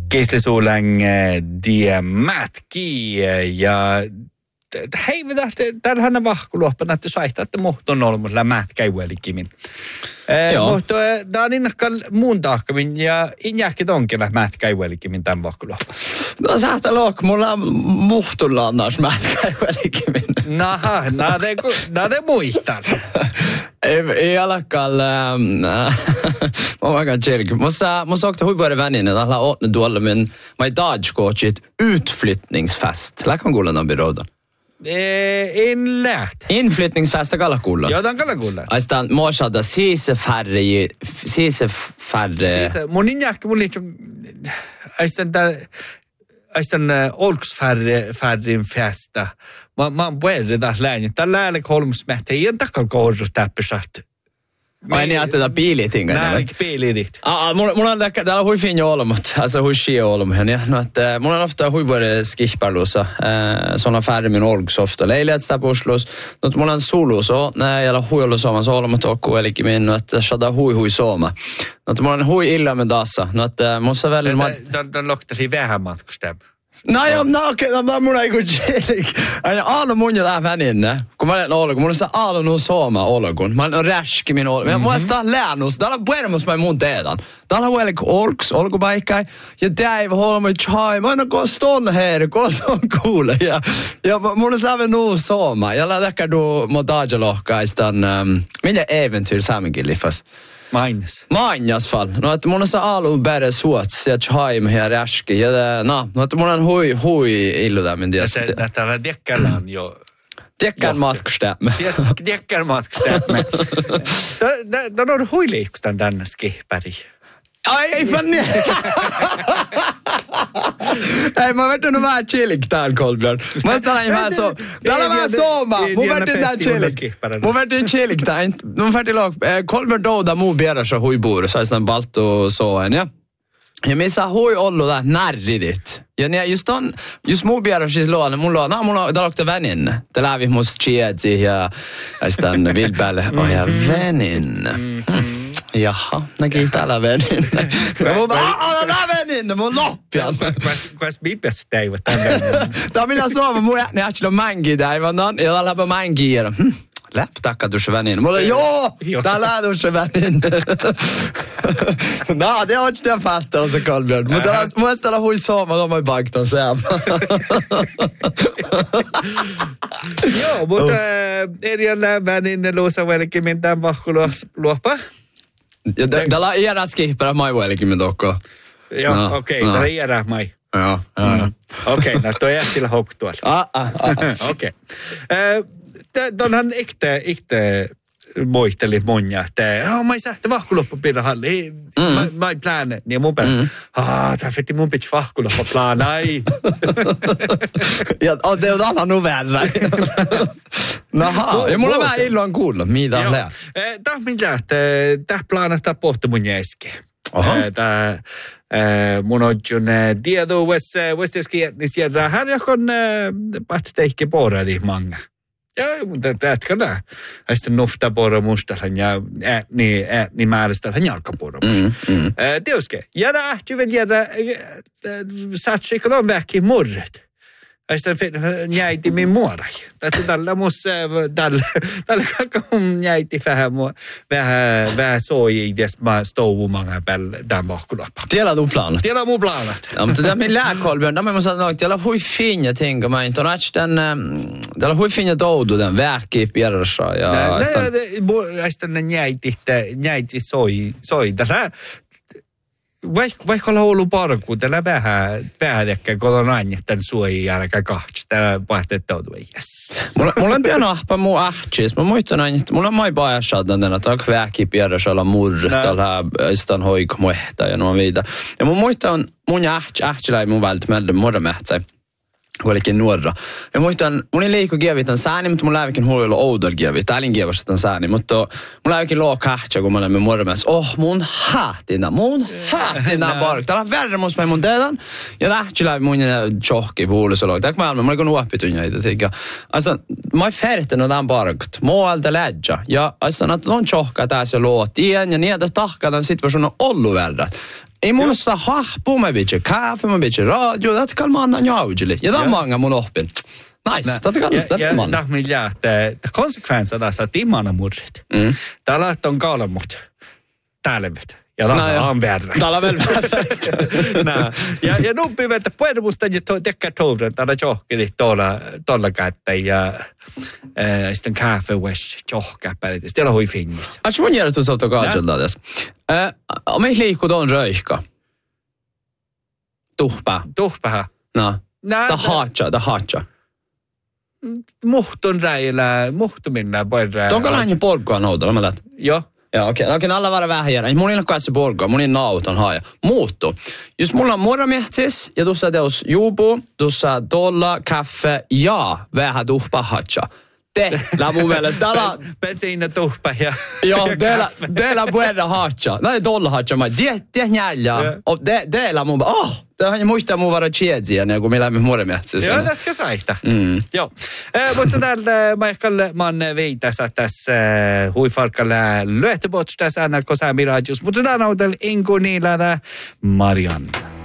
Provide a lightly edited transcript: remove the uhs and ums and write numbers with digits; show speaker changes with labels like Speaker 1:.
Speaker 1: Keislisuulen diamatki ja hei, täällähän on vahkuluoppa, että saihtaa, että muhton olemulla mätkäivuelikimin. Mutta tämä on innakkaan muun taakkamin ja injääkin onkilla mätkäivuelikimin tämän vahkuluoppa.
Speaker 2: No sähtä look, mulla on muhtulla annars mätkäivuelikimin.
Speaker 1: Naha, nade muistan.
Speaker 2: I alla fall, mä kan chilka. Mun sakta huippuiden vänin, että alla åtne dålig, men mä i dag coachit utflyttningsfest. Läkkan kuulla on byråden.
Speaker 1: En läht.
Speaker 2: Inflyttningsfest kalla kuulla.
Speaker 1: Ja, den kalla kuulla.
Speaker 2: Aistaan morsada siise färre.
Speaker 1: Mun injääkki mun liittyy, aistan olksfärrin festa. Mä oon puhuin tässä läänit. Tällä läällä kolmsmättä ei ole takalla kohdus täppisat.
Speaker 2: Ai niin, että tätä piilitin.
Speaker 1: Nää, piilitit.
Speaker 2: Mulla on täällä hui fin olemat, alltså hui shia olemat. No, että mulla on ofta hui vuoden skihpärluussa, såna färre min olks ofta. Leilighets på Oslos. No, mulla on suluso, ja hui ollut somassa olemat okku, elikin minun, että shada hui sooma. No, mulla on hui illa med dassa. No, että musta välillä...
Speaker 1: Tämän loktasi vähän matkustam.
Speaker 2: No, mun ei kun chillik. Aina mun ja tää väninne. Kun mä olen olkun, mun on se aallun sooma olkun. Mä olen räski min olkun. Mä olen sitä läänus. Täällä on puhumus mä mun teedan. Täällä on velk olkupaikkai. Ja tääivä holma chai. Mä en ole stonne här. Koos on kuule. Ja mun on säven nuu sooma. Ja lähdekään du montagelohkaistan. Mitä äventyr saamenkin liffas? Mainjas fall. No, että mun on se alun bäre suots ja chaim här räski. Ja no, että mun on hui illutämmin tietysti.
Speaker 1: Että on dekkarlaan jo.
Speaker 2: Dekkan matkustämme.
Speaker 1: Dekkan matkustämme. Tämä on hui liikustan tänne skihpäri.
Speaker 2: Ai, ei fanni. Ei, mä vertaan vähän chillik täällä, Kolbjörn. Mä oon vähän so... Täällä on vähän sooma. Mun vertaan täällä chillik. Mun vertaan chillik täällä. Mun vertaan look. Kolbjörn douda muu bierassa huibuuru. Saistan baltu soen, ja. Ja missä hui ollut tää närridit. Ja niin just muu bierassa siis luona. Mulla on talokta vänin. Te lävi musta chiedsi ja saistan vilpäälle. Oh ja vänin. Jaha, näki täällä venin. Täällä venin, mun loppian.
Speaker 1: Kuas biipes teivät tämän venin?
Speaker 2: Tää on minä suoma, mun jätni ähtsilö mänki teivän. Ja täällä läpä mänki. Läptakka tuossa vänin. Mulla joo, täällä tuossa vänin. No, det on inte fasta och så Kolbjörn. Men måste ställa hui sooma, de har ju baktan sen.
Speaker 1: Joo, mutta eriällä vänin luosa velki mitään vahkuluoppa.
Speaker 2: Täällä on iärä skihperä maivuelikin mit tokko.
Speaker 1: Joo, okei, täällä on iärä mai.
Speaker 2: Joo.
Speaker 1: Okei, no toi jähtillä houk tuolla. Okei. Tuonhan ikte muistelin monja, että mä ei sähtä vahkuloppapiirahalli. Mä ei plääne, niin mun päälle. Tää fitti mun pitch vahkuloppaplaanai.
Speaker 2: Ja te oot alla nu värre. Naha, ja mulla on vähän illoin kuulla, mitä on lää.
Speaker 1: Tää on minkä, että tää plaanata pohti mun jäske. Tää mun on tiedu, voisiski jätni sieltä. Hän jokon pahti teikki pooradi manga. Ja, mutta tätkänä. Sitten nufta poro mustahan ja ääni määrästähän jalkaporo. Teuske, jäädä ähtyvän jäädä satsikon on vähkin murret. Sitten jäiti min muorai. Tällä musta, tällä kakon jäiti vähän soi, jos mä stouvumanga päällä tämän vahkulappa.
Speaker 2: Tiellä du planat?
Speaker 1: Tiellä mun planat.
Speaker 2: Ja, mutta tämä min lääkolbjörn, tämä mä sanoin, että tiellä hui finja tinga, mä inte on tiellä hui finja doudu, den vähki pierrassa. Ja
Speaker 1: sitten jäiti soi. Tässä vaikka ollaan ollut parku, täällä vähän ehkä kodon aina suojii jälkeen kahti. Täällä vaihtoehto on yes.
Speaker 2: Mulla on tiedä ahpa muu ahtis. Mä muistan aina, että mulla on mai paajassadan tänä, että on vähki pierrassa olla murret, täällä istan hoik muehta ja nuo viitä. Ja mun muistan, mun ahtilai mun välttämättä murremähtsä. Kuitenkin nuorra. Ja muistan, mun ei liiku kievitan sääni, mutta mun läivikin huolella oudol kievit. Täällä kievastan sääni, mutta mun läivikin loo kahtja, kun mä olemme mormassa. Mun hähtinä park. Täällä on värremus mun teedan. Ja lähtsi läivi mun tjohki vuolisolo. Täällä mä olin kun uoppitunjaita. Alltså, mä oon färten tämän parkt. Muualta lädja. Ja alltså, että on tjohka tässä luo tien ja niitä tahkaa tämän situationen ollut värdet. Ei mulla saa hahpua, mä vitsi kaffe, mä vitsi radio, tätä kalma annan jaudjeli. Ja tämä manga mun oppin. Nice, tätä kalma, tätä man.
Speaker 1: Ja tämä että konsekvensa tässä timana murrit. Täällä on kaulamut. Täällä vet. Ja tämä on värre.
Speaker 2: Täällä on värre.
Speaker 1: Ja nuppi vettä puedemusta ja tekkä touvren. Täällä johkeli tuolla kättä ja sitten kaffe wesh johkäpälit. Sitten on hui finnis.
Speaker 2: Ats mun järjestus saattaa kaatselta tässä. Me liikkuu tuon röihka. Tuhpää. No. Ta haatsa.
Speaker 1: Muhtun räillä, muhtumina poirää.
Speaker 2: Onko lähdin polkua noutalla? Mä läht.
Speaker 1: Joo.
Speaker 2: Joo, okei. Okei, alla vara vähän järä. Mun ei ole kanssa polkua, mun ei nautan haja. Muuttu. Jos mulla on moramiehtis ja tuossa teos juupu, tuossa tolla, kaffe ja vähän tuhpa hatsa. Teillä mun mielestä. Täällä...
Speaker 1: Bensiina tuhpa ja
Speaker 2: joo, teillä on puhuta hatsa. No ei tolla hatsa, mä tiedät njäljää. Teillä mun... Tähän muistaa mun vara tjeetsiä, kun me lämmin moramiehtis.
Speaker 1: Joo, tätkä saita. Joo. Mutta täällä mä oon viitassa tässä huifarkalle lyöhtöpots tässä NRK Säämi Radius. Mutta täällä on täällä Inko Niilä Marianne.